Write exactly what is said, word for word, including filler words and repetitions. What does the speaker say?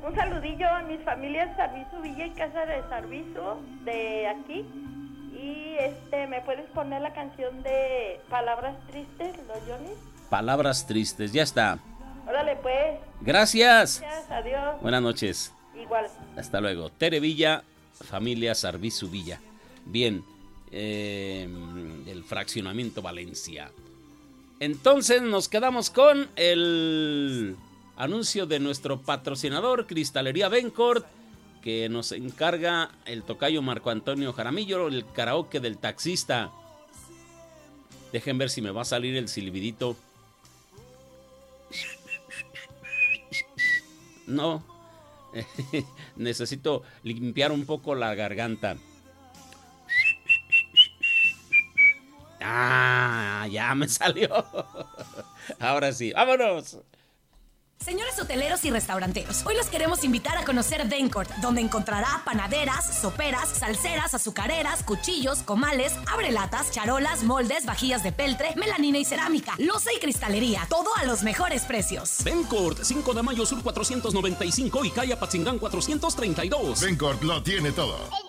un saludillo a mis familias Sarvizu Villa y Casa de Sarvizu de aquí. Y este, ¿me puedes poner la canción de Palabras Tristes, los Johnny? Palabras Tristes, ya está. Órale pues. Gracias. Gracias, adiós. Buenas noches. Igual. Hasta luego. Tere Villa, familia Sarvizu Villa. Bien, eh, el fraccionamiento Valencia. Entonces nos quedamos con el anuncio de nuestro patrocinador, Cristalería Bencourt, que nos encarga el tocayo Marco Antonio Jaramillo, el karaoke del taxista. Dejen ver si me va a salir el silbidito. No, necesito limpiar un poco la garganta. Ah, ya me salió. Ahora sí, vámonos. Señores hoteleros y restauranteros, hoy los queremos invitar a conocer Bencourt, donde encontrará panaderas, soperas, salseras, azucareras, cuchillos, comales, abrelatas, charolas, moldes, vajillas de peltre, melanina y cerámica, loza y cristalería, todo a los mejores precios. Bencourt, cinco de mayo sur cuatrocientos noventa y cinco y calle Apatzingán cuatrocientos treinta y dos. Bencourt lo tiene todo.